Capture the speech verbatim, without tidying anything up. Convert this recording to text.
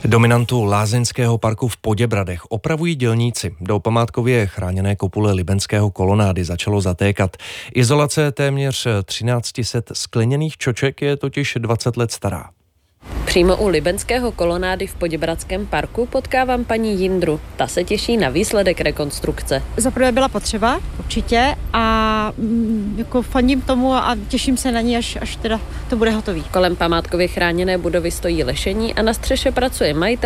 Dominantu lázeňského parku v Poděbradech opravují dělníci. Do památkově chráněné kopule Libenského kolonády začalo zatékat. Izolace téměř třináct set skleněných čoček je totiž dvacet let stará. Přímo u Libenského kolonády v Poděbradském parku potkávám paní Jindru. Ta se těší na výsledek rekonstrukce. Zaprvé byla potřeba, určitě, a mm, jako fandím tomu a těším se na ní, až, až teda to bude hotový. Kolem památkově chráněné budovy stojí lešení a na střeše pracuje majitel